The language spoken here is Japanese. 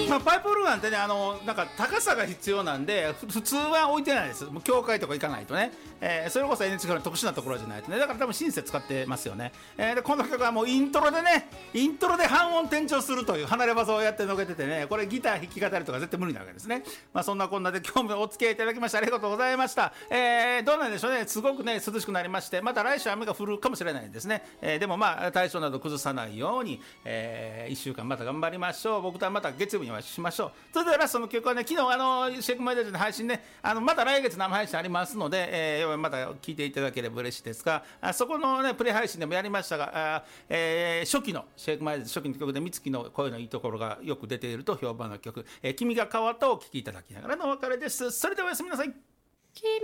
パイプオルガンってねなんか高さが必要なんで普通は置いてないです。もう教会とか行かないとね、それこそ NHK の特殊なところじゃないとね。だから多分シンセ使ってますよね。でこの曲はもうイントロで半音転調するという離れ技をやってのけててね、これギター弾き語りとか絶対無理なわけですね。そんなこんなで今日もお付き合いいただきましてありがとうございました。どうなんでしょうね。すごくね涼しくなりまして、また来週雨が降るかもしれないんですね。でも体調など崩さないように、1週間また頑張りましょう。僕とはまた月曜日にお会いしましょう。それではラストの曲はね、昨日シェイクマイデージの配信ね、また来月生配信ありますので、また聞いていただければ嬉しいですが、そこのねプレイ配信でもやりましたが、初期のシェイクマイデージ初期の曲で美月の声のいいところがよく出ていると評判の曲、君が変わったをお聴きいただきながらのお別れです。それではおやすみなさい。 君